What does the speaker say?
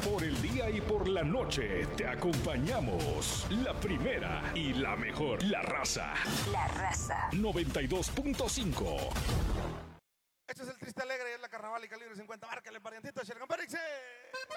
Por el día y por la noche te acompañamos. La primera y la mejor. La Raza. La Raza. 92.5. Este es el triste alegre, es la carnaval y calibre 50. Márcale, parientito, Shergan Pérez.